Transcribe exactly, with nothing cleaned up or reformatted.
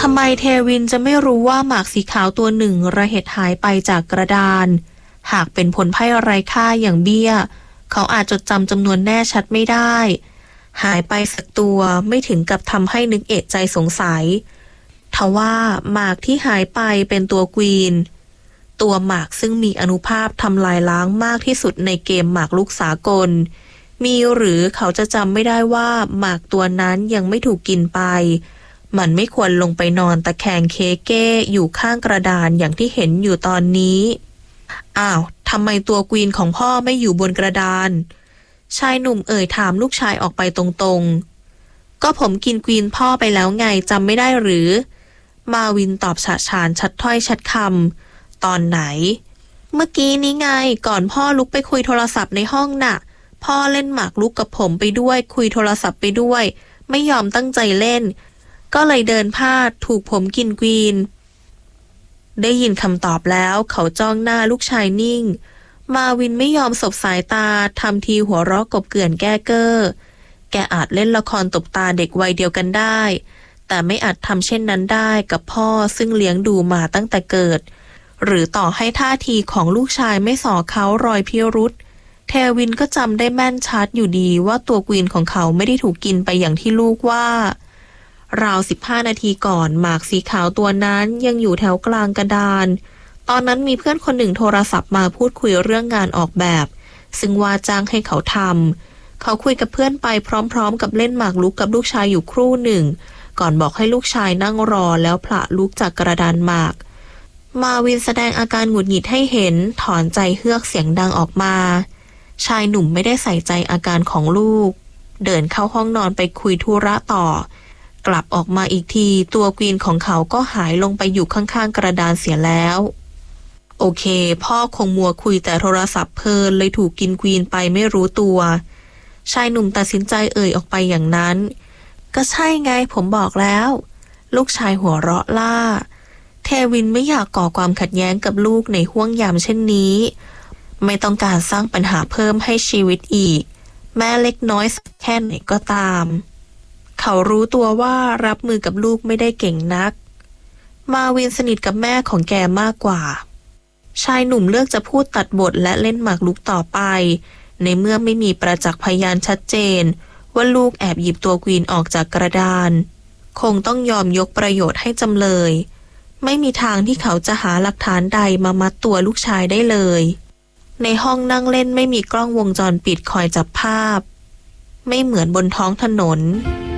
ทำไมเทวินจะไม่รู้ว่าหมากสีขาวตัวหนึ่งระเหตุหายไปจากกระดานหากเป็นผลไพ่ไร้ค่าอย่างเบี้ยเขาอาจจดจำจำนวนแน่ชัดไม่ได้หายไปสักตัวไม่ถึงกับทำให้นึกเอะใจสงสัยทว่าหมากที่หายไปเป็นตัวกวีนตัวหมากซึ่งมีอานุภาพทำลายล้างมากที่สุดในเกมหมากลุกสากลมีหรือเขาจะจำไม่ได้ว่าหมากตัวนั้นยังไม่ถูกกินไปมันไม่ควรลงไปนอนตะแคงเคเก้อยู่ข้างกระดานอย่างที่เห็นอยู่ตอนนี้อ้าวทำไมตัวกวีนของพ่อไม่อยู่บนกระดานชายหนุ่มเอ่ยถามลูกชายออกไปตรงๆก็ผมกินกวีนพ่อไปแล้วไงจำไม่ได้หรือมาวินตอบฉะฉานชัดถ้อยชัดคำตอนไหนเมื่อกี้นี้ไงก่อนพ่อลุกไปคุยโทรศัพท์ในห้องน่ะพ่อเล่นหมากลุกกับผมไปด้วยคุยโทรศัพท์ไปด้วยไม่ยอมตั้งใจเล่นก็เลยเดินพลาดถูกผมกินกวีนได้ยินคำตอบแล้วเขาจ้องหน้าลูกชายนิ่งมาวินไม่ยอมสบสายตาทำทีหัวเราะกบเกลื่อนแก้เก้อแกอาจเล่นละครตบตาเด็กวัยเดียวกันได้แต่ไม่อาจทำเช่นนั้นได้กับพ่อซึ่งเลี้ยงดูมาตั้งแต่เกิดหรือต่อให้ท่าทีของลูกชายไม่ส่อเขารอยพิรุธเทวินก็จำได้แม่นชัดอยู่ดีว่าตัวกวีนของเขาไม่ได้ถูกกินไปอย่างที่ลูกว่าราวสิบห้านาทีก่อนหมากสีขาวตัวนั้นยังอยู่แถวกลางกระดานตอนนั้นมีเพื่อนคนหนึ่งโทรศัพท์มาพูดคุยเรื่องงานออกแบบซึ่งว่าจ้างให้เขาทำเขาคุยกับเพื่อนไปพร้อมๆกับเล่นหมากลุกกับลูกชายอยู่ครู่หนึ่งก่อนบอกให้ลูกชายนั่งรอแล้วผละลุกจากกระดานหมากมาวินแสดงอาการหงุดหงิดให้เห็นถอนใจเฮือกเสียงดังออกมาชายหนุ่มไม่ได้ใส่ใจอาการของลูกเดินเข้าห้องนอนไปคุยธุระต่อกลับออกมาอีกทีตัวกวีนของเขาก็หายลงไปอยู่ข้างๆกระดานเสียแล้วโอเคพ่อคงมัวคุยแต่โทรศัพท์เพลินเลยถูกกินกวีนไปไม่รู้ตัวชายหนุ่มตัดสินใจเอ่ยออกไปอย่างนั้นก็ใช่ไงผมบอกแล้วลูกชายหัวเราะล่าเทวินไม่อยากก่อความขัดแย้งกับลูกในห้วงยามเช่นนี้ไม่ต้องการสร้างปัญหาเพิ่มให้ชีวิตอีกแม้เล็กน้อยสักแค่ไหนก็ตามเขารู้ตัวว่ารับมือกับลูกไม่ได้เก่งนักมาวินสนิทกับแม่ของแกมากกว่าชายหนุ่มเลือกจะพูดตัดบทและเล่นหมากลุกต่อไปในเมื่อไม่มีประจักษ์พยานชัดเจนว่าลูกแอบหยิบตัวกวีนออกจากกระดานคงต้องยอมยกประโยชน์ให้จำเลยไม่มีทางที่เขาจะหาหลักฐานใดมามัดตัวลูกชายได้เลยในห้องนั่งเล่นไม่มีกล้องวงจรปิดคอยจับภาพไม่เหมือนบนท้องถนน